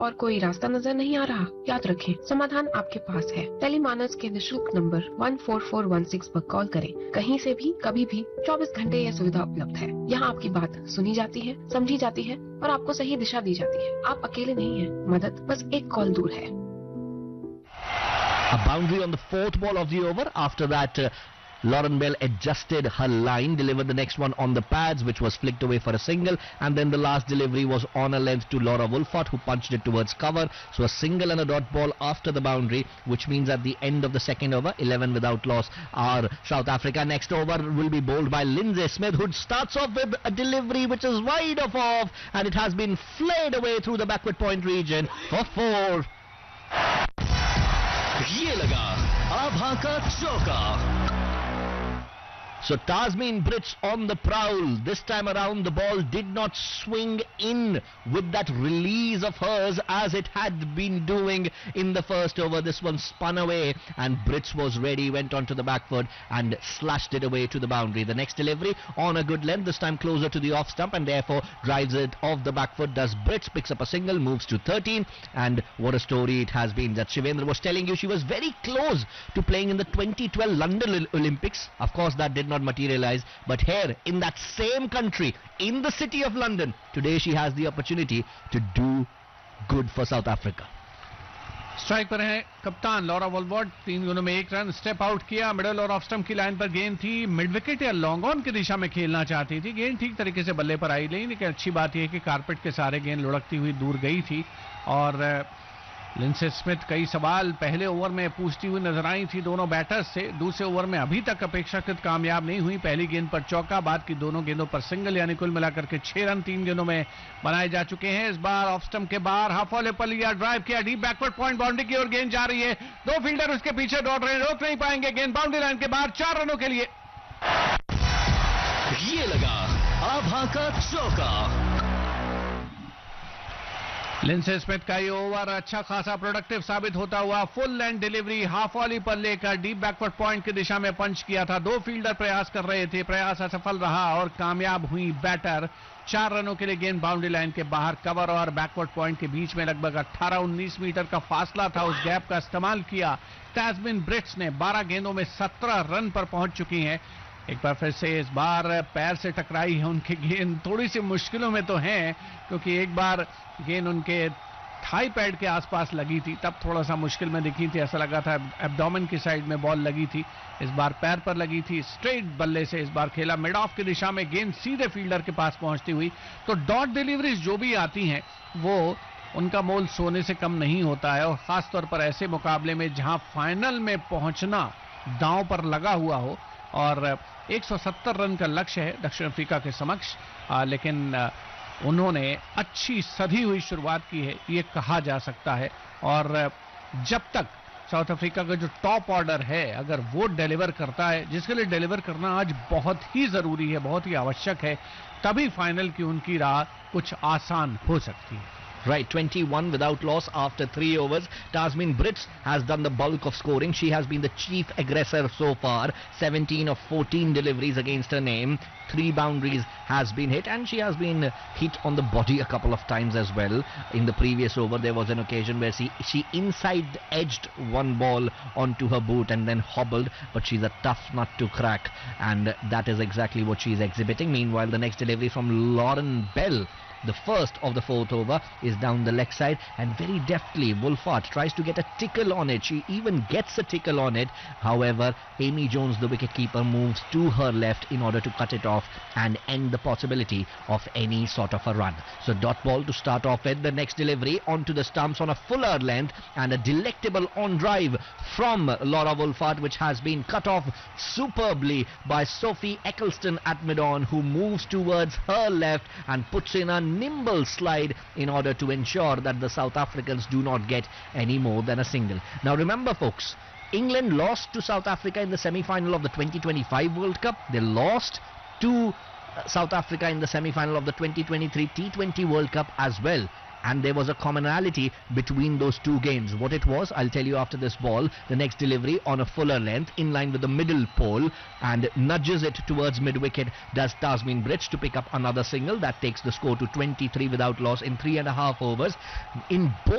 और कोई रास्ता नजर नहीं आ रहा? याद रखें, समाधान आपके पास है। टेलीमानस के निशुल्क नंबर 14416 पर कॉल करें। कहीं से भी, कभी भी, 24 घंटे यह सुविधा उपलब्ध है। यहाँ आपकी बात सुनी जाती है, समझी जाती है और आपको सही दिशा दी जाती है। आप अकेले नहीं हैं, मदद बस एक कॉल दूर है। A boundary on the fourth ball of the over. After that, Lauren Bell adjusted her line, delivered the next one on the pads, which was flicked away for a single, and then the last delivery was on a length to Laura Wolfart, who punched it towards cover. So a single and a dot ball after the boundary, which means at the end of the second over, 11 without loss are South Africa. Next over will be bowled by Lindsay Smith, who starts off with a delivery which is wide off, and it has been flayed away through the backward point region for 4. ये लगा आभा का चौका. So Tasmin Brits on the prowl. This time around the ball did not swing in with that release of hers as it had been doing in the first over. This one spun away and Brits was ready, went onto the back foot and slashed it away to the boundary. The next delivery on a good length, this time closer to the off stump, and therefore drives it off the back foot. Does Brits, picks up a single, moves to 13, and what a story it has been. That Shivendra was telling you, she was very close to playing in the 2012 London Olympics. Of course that did not materialize, but here in that same country, in the city of London, today she has the opportunity to do good for South Africa. Strike पर है कप्तान Laura वॉल्वर्ट. 3 गेंदों में 1 run, step out किया. Middle और off stump की line पर गेंद थी. मिड विकेट या लॉन्ग ऑन की दिशा में खेलना चाहती थी. गेंद ठीक तरीके से बल्ले पर आई नहीं, लेकिन अच्छी बात यह है कि कारपेट के सारे गेंद लुढ़कती हुई दूर गई थी. और लिंडसे स्मिथ कई सवाल पहले ओवर में पूछती हुई नजर आई थी दोनों बैटर्स से. दूसरे ओवर में अभी तक अपेक्षाकृत कामयाब नहीं हुई. पहली गेंद पर चौका, बाद की दोनों गेंदों पर सिंगल, यानी कुल मिलाकर के 6 रन 3 गेंदों में बनाए जा चुके हैं. इस बार ऑफ स्टंप के बाहर हाफ वॉले पर लिया, ड्राइव किया, डीप बैकवर्ड पॉइंट बाउंड्री की ओर गेंद जा रही है. 2 फील्डर उसके पीछे दौड़ रहे हैं, रोक नहीं पाएंगे. गेंद बाउंड्री लाइन के बाहर 4 रनों के लिए. ये लगा आभा का चौका. लिंडसे स्मिथ का ये ओवर अच्छा खासा प्रोडक्टिव साबित होता हुआ. Full length delivery half volley पर लेकर डीप बैकवर्ड पॉइंट की दिशा में पंच किया था. 2 फील्डर प्रयास कर रहे थे, प्रयास असफल रहा और कामयाब हुई बैटर. 4 रनों के लिए गेंद बाउंड्री लाइन के बाहर. कवर और बैकवर्ड पॉइंट के बीच में लगभग 18-19 मीटर का फासला था. उस गैप का इस्तेमाल किया. तास्मिन ब्रिट्स ने 12 गेंदों में 17 रन पर पहुंच चुकी हैं. एक बार फिर से इस बार पैर से टकराई है उनकी गेंद. थोड़ी सी मुश्किलों में तो हैं, क्योंकि एक बार गेंद उनके थाई पैड के आसपास लगी थी, तब थोड़ा सा मुश्किल में दिखी थी. ऐसा लगा था एब्डोमेन की साइड में बॉल लगी थी. इस बार पैर पर लगी थी. स्ट्रेट बल्ले से इस बार खेला, मिड ऑफ की दिशा में गेंद सीधे फील्डर के पास पहुंचती हुई. तो डॉट डिलीवरीज जो भी आती हैं वो उनका मोल सोने से कम नहीं होता है. और खासतौर पर ऐसे मुकाबले में जहां फाइनल में पहुंचना दांव पर लगा हुआ हो. और 170 रन का लक्ष्य है दक्षिण अफ्रीका के समक्ष, लेकिन उन्होंने अच्छी सधी हुई शुरुआत की है, ये कहा जा सकता है. और जब तक साउथ अफ्रीका का जो टॉप ऑर्डर है अगर वो डिलीवर करता है, जिसके लिए डिलीवर करना आज बहुत ही जरूरी है, बहुत ही आवश्यक है, तभी फाइनल की उनकी राह कुछ आसान हो सकती है. Right, 21 without loss after 3 overs. Tasmin Brits has done the bulk of scoring. She has been the chief aggressor so far. 17 of 14 deliveries against her name. 3 boundaries has been hit, and she has been hit on the body a couple of times as well. In the previous over, there was an occasion where she inside edged one ball onto her boot and then hobbled, but she's a tough nut to crack, and that is exactly what she's exhibiting. Meanwhile, the next delivery from Lauren Bell, the first of the 4th over, is down the leg side, and very deftly Wolfart tries to get a tickle on it. She even gets a tickle on it. However, Amy Jones, the wicketkeeper, moves to her left in order to cut it off and end the possibility of any sort of a run. So dot ball to start off with. The next delivery onto the stumps on a fuller length, and a delectable on drive from Laura Wolfart, which has been cut off superbly by Sophie Eccleston at mid-on, who moves towards her left and puts in a nimble slide in order to ensure that the South Africans do not get any more than a single. Now remember folks, England lost to South Africa in the semi-final of the 2025 World Cup. They lost to South Africa in the semi-final of the 2023 T20 World Cup as well. and there was a commonality between those two games. What it was, I'll tell you after this ball. The next delivery on a fuller length in line with the middle pole and nudges it towards mid-wicket does Tasmin Bridge to pick up another single. That takes the score to 23 without loss in 3.5 overs. In both